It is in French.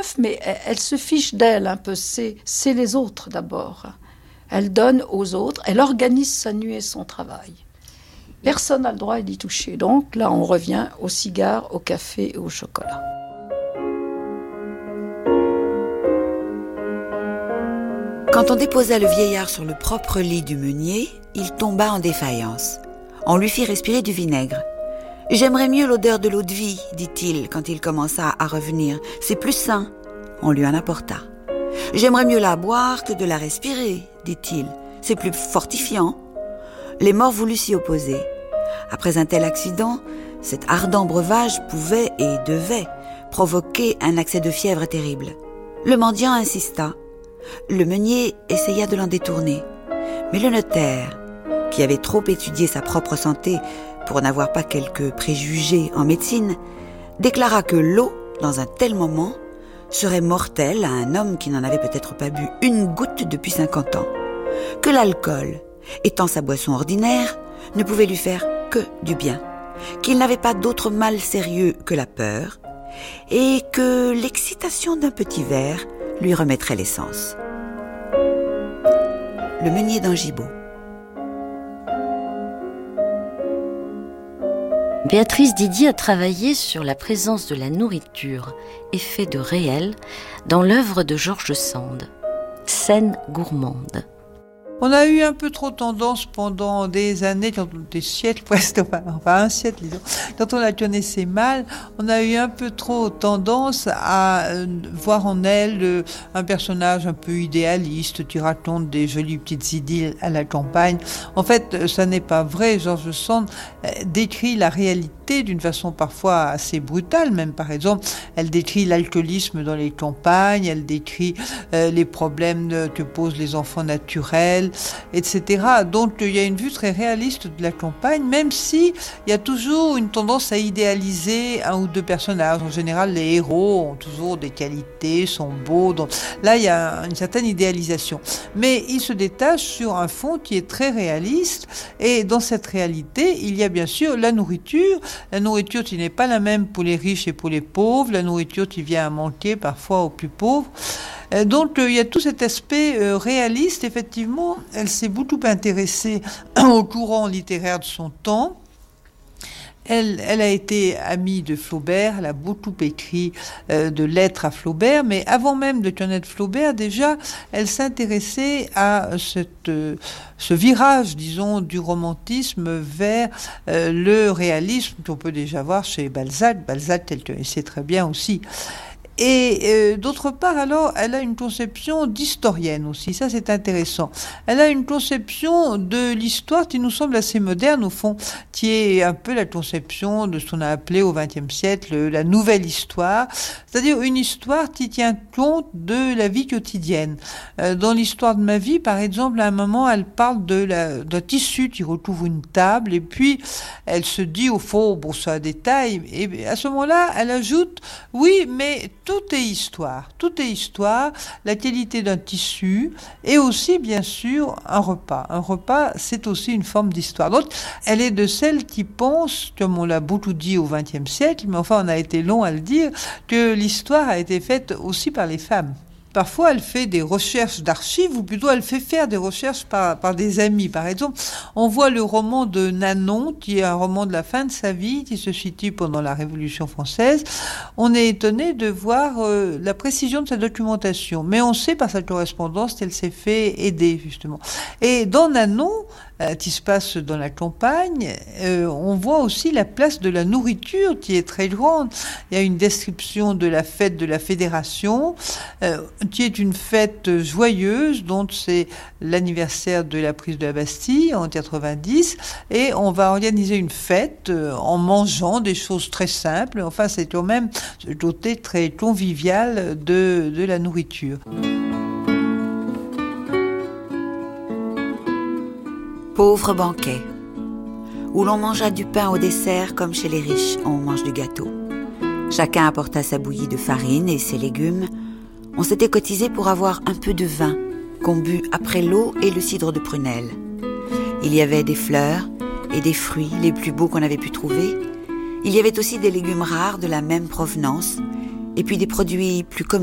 neuf, mais elle se fiche d'elle un peu. C'est les autres d'abord. Elle donne aux autres, elle organise sa nuit et son travail. Personne n'a le droit d'y toucher. Donc là, on revient au cigare, au café et au chocolat. Quand on déposa le vieillard sur le propre lit du meunier, il tomba en défaillance. On lui fit respirer du vinaigre. « J'aimerais mieux l'odeur de l'eau-de-vie, dit-il quand il commença à revenir. C'est plus sain. » On lui en apporta. « J'aimerais mieux la boire que de la respirer, dit-il. C'est plus fortifiant. » Les morts voulurent s'y opposer. Après un tel accident, cet ardent breuvage pouvait et devait provoquer un accès de fièvre terrible. Le mendiant insista. Le meunier essaya de l'en détourner. Mais le notaire, qui avait trop étudié sa propre santé pour n'avoir pas quelques préjugés en médecine, déclara que l'eau, dans un tel moment, serait mortelle à un homme qui n'en avait peut-être pas bu une goutte depuis 50 ans, que l'alcool, étant sa boisson ordinaire, ne pouvait lui faire que du bien, qu'il n'avait pas d'autre mal sérieux que la peur, et que l'excitation d'un petit verre lui remettrait les sens. Le meunier d'Angibault. Béatrice Didier a travaillé sur la présence de la nourriture, effet de réel, dans l'œuvre de George Sand, Scène gourmande. On a eu un peu trop tendance pendant des années, des siècles presque, enfin un siècle disons, quand on la connaissait mal, on a eu un peu trop tendance à voir en elle un personnage un peu idéaliste qui raconte des jolies petites idylles à la campagne. En fait, ça n'est pas vrai. George Sand décrit la réalité d'une façon parfois assez brutale, même par exemple, elle décrit l'alcoolisme dans les campagnes, elle décrit les problèmes que posent les enfants naturels, etc. Donc il y a une vue très réaliste de la campagne, même si il y a toujours une tendance à idéaliser un ou deux personnages. En général, les héros ont toujours des qualités, sont beaux. Donc là, il y a une certaine idéalisation. Mais il se détache sur un fond qui est très réaliste. Et dans cette réalité, il y a bien sûr la nourriture. La nourriture qui n'est pas la même pour les riches et pour les pauvres. La nourriture qui vient à manquer parfois aux plus pauvres. Donc il y a tout cet aspect réaliste. Effectivement, elle s'est beaucoup intéressée au courant littéraire de son temps. Elle a été amie de Flaubert, elle a beaucoup écrit de lettres à Flaubert, mais avant même de connaître Flaubert, déjà, elle s'intéressait à ce virage, disons, du romantisme vers le réalisme qu'on peut déjà voir chez Balzac. Balzac, elle connaissait très bien aussi. Et d'autre part, alors, elle a une conception d'historienne aussi, ça c'est intéressant. Elle a une conception de l'histoire qui nous semble assez moderne, au fond, qui est un peu la conception de ce qu'on a appelé au XXe siècle la nouvelle histoire, c'est-à-dire une histoire qui tient compte de la vie quotidienne. Dans l'histoire de ma vie, par exemple, à un moment, elle parle d'un tissu qui recouvre une table, et puis elle se dit, au fond, bon, c'est un détail, et à ce moment-là, elle ajoute, oui, mais tout est histoire, la qualité d'un tissu et aussi bien sûr un repas. Un repas, c'est aussi une forme d'histoire. Donc, elle est de celles qui pensent, comme on l'a beaucoup dit au XXe siècle, mais enfin on a été long à le dire, que l'histoire a été faite aussi par les femmes. Parfois, elle fait des recherches d'archives, ou plutôt elle fait faire des recherches par des amis. Par exemple, on voit le roman de Nanon, qui est un roman de la fin de sa vie, qui se situe pendant la Révolution française. On est étonné de voir la précision de sa documentation. Mais on sait par sa correspondance qu'elle s'est fait aider, justement. Et dans Nanon, qui se passe dans la campagne, on voit aussi la place de la nourriture qui est très grande. Il y a une description de la fête de la Fédération, qui est une fête joyeuse, dont c'est l'anniversaire de la prise de la Bastille en 90, et on va organiser une fête en mangeant des choses très simples. Enfin, c'est quand même ce côté très convivial de la nourriture. Pauvre banquet, où l'on mangea du pain au dessert comme chez les riches, on mange du gâteau. Chacun apporta sa bouillie de farine et ses légumes. On s'était cotisé pour avoir un peu de vin, qu'on but après l'eau et le cidre de prunelle. Il y avait des fleurs et des fruits, les plus beaux qu'on avait pu trouver. Il y avait aussi des légumes rares de la même provenance, et puis des produits plus communs